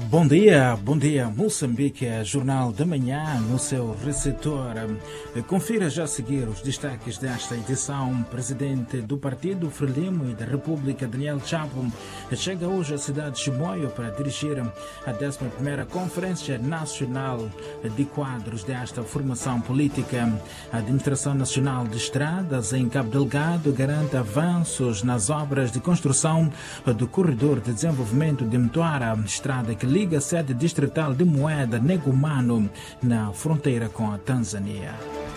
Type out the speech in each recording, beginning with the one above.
Bom dia, Moçambique, Jornal da Manhã no seu receptor. Confira já a seguir os destaques desta edição. Presidente do Partido Frelimo e da República, Daniel Chapo, chega hoje à cidade de Chimoio para dirigir a 11ª Conferência Nacional de Quadros desta formação política. A Administração Nacional de Estradas em Cabo Delgado garante avanços nas obras de construção do Corredor de Desenvolvimento de Mtoara, estrada que liga a sede distrital de Moeda Negumano na fronteira com a Tanzânia.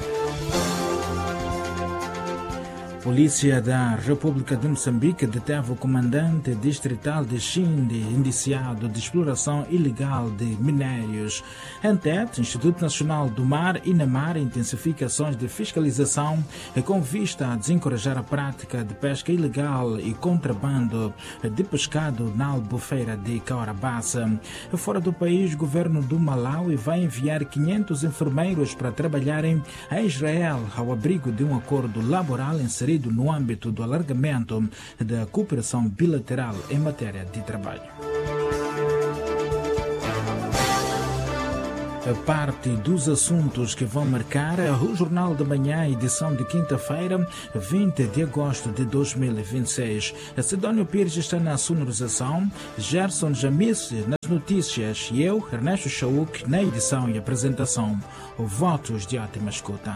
Polícia da República de Moçambique deteve o comandante distrital de Xinde, indiciado de exploração ilegal de minérios. ANTET, Instituto Nacional do Mar, INAMAR, intensifica ações de fiscalização com vista a desencorajar a prática de pesca ilegal e contrabando de pescado na albufeira de Caorabassa. Fora do país, o governo do Malawi vai enviar 500 enfermeiros para trabalharem a Israel ao abrigo de um acordo laboral inserido no âmbito do alargamento da cooperação bilateral em matéria de trabalho. A parte dos assuntos que vão marcar o Jornal da Manhã, edição de quinta-feira, 20 de agosto de 2026. Sidónio Pires está na sonorização, Gerson Jamice nas notícias e eu, Ernesto Chauk, na edição e apresentação. Votos de ótima escuta.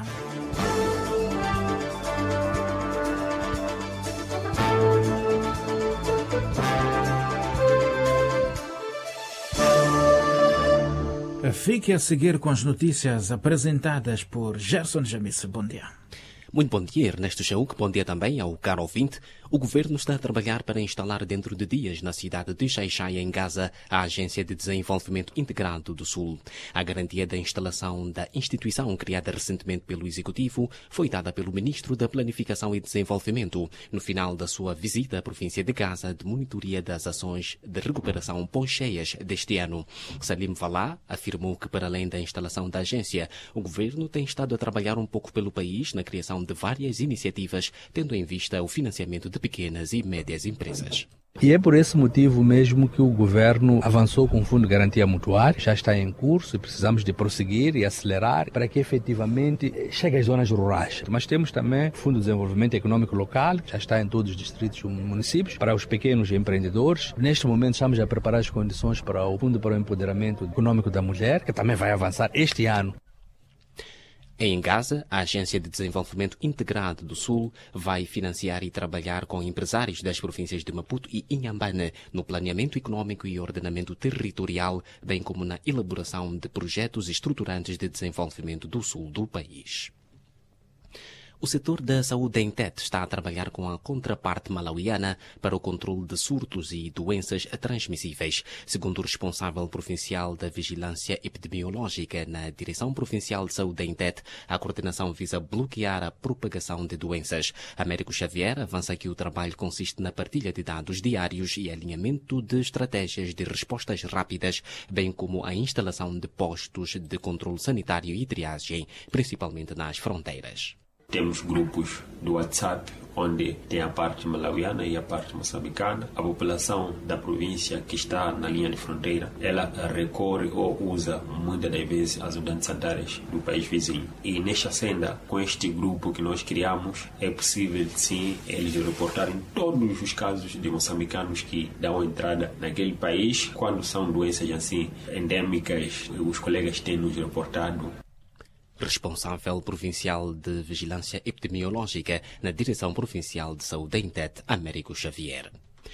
Fique a seguir com as notícias apresentadas por Gerson Jamice. Bom dia. Muito bom dia, Ernesto Chauk. Bom dia também ao caro ouvinte. O governo está a trabalhar para instalar dentro de dias na cidade de Xai-Xai, em Gaza, a Agência de Desenvolvimento Integrado do Sul. A garantia da instalação da instituição, criada recentemente pelo Executivo, foi dada pelo Ministro da Planificação e Desenvolvimento no final da sua visita à província de Gaza de monitoria das ações de recuperação pós-cheias deste ano. Salim Fallah afirmou que, para além da instalação da agência, o governo tem estado a trabalhar um pouco pelo país na criação de várias iniciativas, tendo em vista o financiamento de pequenas e médias empresas. E é por esse motivo mesmo que o governo avançou com o Fundo de Garantia Mutuária, já está em curso e precisamos de prosseguir e acelerar para que efetivamente chegue às zonas rurais. Mas temos também o Fundo de Desenvolvimento Econômico Local, que já está em todos os distritos e municípios, para os pequenos empreendedores. Neste momento estamos a preparar as condições para o Fundo para o Empoderamento Econômico da Mulher, que também vai avançar este ano. Em Gaza, a Agência de Desenvolvimento Integrado do Sul vai financiar e trabalhar com empresários das províncias de Maputo e Inhambane no planeamento econômico e ordenamento territorial, bem como na elaboração de projetos estruturantes de desenvolvimento do sul do país. O setor da saúde em Tete está a trabalhar com a contraparte malauiana para o controle de surtos e doenças transmissíveis. Segundo o responsável provincial da Vigilância Epidemiológica na Direção Provincial de Saúde em Tete, a coordenação visa bloquear a propagação de doenças. Américo Xavier avança que o trabalho consiste na partilha de dados diários e alinhamento de estratégias de respostas rápidas, bem como a instalação de postos de controle sanitário e triagem, principalmente nas fronteiras. Temos grupos do WhatsApp, onde tem a parte malauiana e a parte moçambicana. A população da província que está na linha de fronteira, ela recorre ou usa muitas das vezes as unidades sanitárias do país vizinho. E nesta senda, com este grupo que nós criamos, é possível sim eles reportarem todos os casos de moçambicanos que dão entrada naquele país. Quando são doenças assim endêmicas, os colegas têm nos reportado. Responsável provincial de Vigilância Epidemiológica na Direção Provincial de Saúde em Tete, Américo Xavier.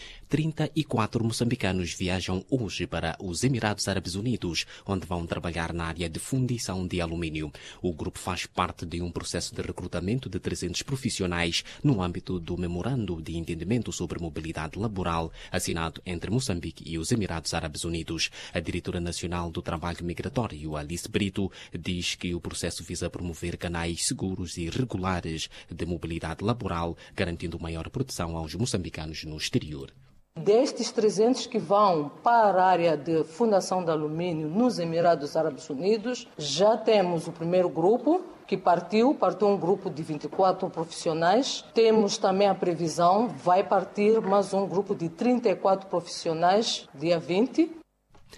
34 moçambicanos viajam hoje para os Emirados Árabes Unidos, onde vão trabalhar na área de fundição de alumínio. O grupo faz parte de um processo de recrutamento de 300 profissionais no âmbito do Memorando de Entendimento sobre Mobilidade Laboral, assinado entre Moçambique e os Emirados Árabes Unidos. A diretora nacional do Trabalho Migratório, Alice Brito, diz que o processo visa promover canais seguros e regulares de mobilidade laboral, garantindo maior proteção aos moçambicanos no exterior. Destes 300 que vão para a área de fundação de alumínio nos Emirados Árabes Unidos, já temos o primeiro grupo que partiu um grupo de 24 profissionais. Temos também a previsão, vai partir mais um grupo de 34 profissionais dia 20.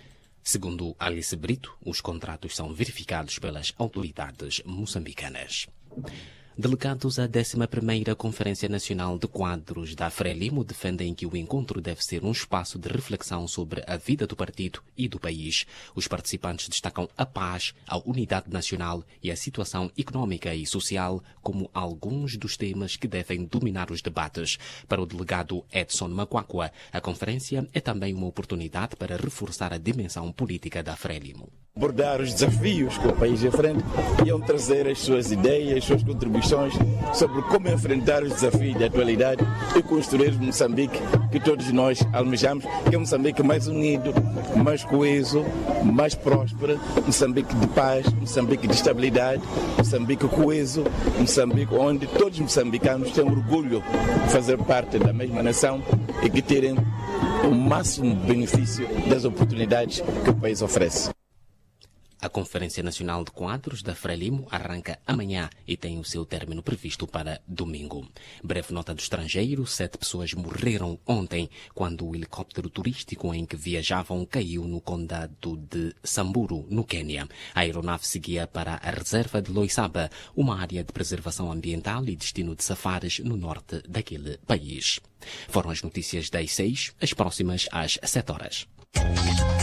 Segundo Alice Brito, os contratos são verificados pelas autoridades moçambicanas. Delegados à 11ª Conferência Nacional de Quadros da Frelimo defendem que o encontro deve ser um espaço de reflexão sobre a vida do partido e do país. Os participantes destacam a paz, a unidade nacional e a situação económica e social como alguns dos temas que devem dominar os debates. Para o delegado Edson Macuacua, a conferência é também uma oportunidade para reforçar a dimensão política da Frelimo. Abordar os desafios que o país enfrenta e trazer as suas ideias, as suas contribuições sobre como enfrentar os desafios da atualidade e construir o Moçambique que todos nós almejamos, que é um Moçambique mais unido, mais coeso, mais próspero, Moçambique de paz, Moçambique de estabilidade, Moçambique coeso, Moçambique onde todos os moçambicanos têm orgulho de fazer parte da mesma nação e que terem o máximo benefício das oportunidades que o país oferece. A Conferência Nacional de Quadros da Frelimo arranca amanhã e tem o seu término previsto para domingo. Breve nota do estrangeiro: 7 pessoas morreram ontem quando o helicóptero turístico em que viajavam caiu no condado de Samburu, no Quênia. A aeronave seguia para a reserva de Loissaba, uma área de preservação ambiental e destino de safaris no norte daquele país. Foram as notícias das 6, as próximas às 7 horas.